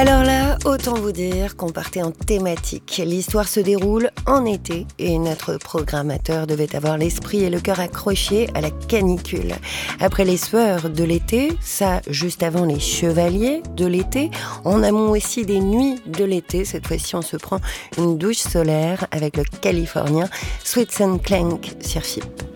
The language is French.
Alors là, autant vous dire qu'on partait en thématique. L'histoire se déroule en été et notre programmateur devait avoir l'esprit et le cœur accrochés à la canicule. Après les sueurs de l'été, ça juste avant les chevaliers de l'été, en amont aussi des nuits de l'été, cette fois-ci on se prend une douche solaire avec le californien Sweet Clank sur FIP.